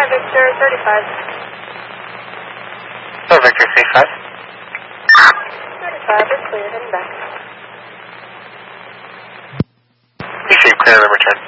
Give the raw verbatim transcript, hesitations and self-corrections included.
Victor thirty-five. Oh, Victor thirty-five. thirty-five is cleared and back. Receive clear and return.